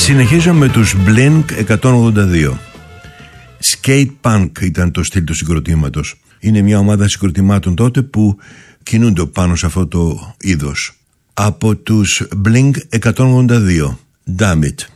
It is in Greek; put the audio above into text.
Συνεχίζω με τους Blink 182. Skate Punk ήταν το στυλ του συγκροτήματος. Είναι μια ομάδα συγκροτημάτων τότε που κινούνται πάνω σε αυτό το είδος. Από τους Blink 182, Damn It.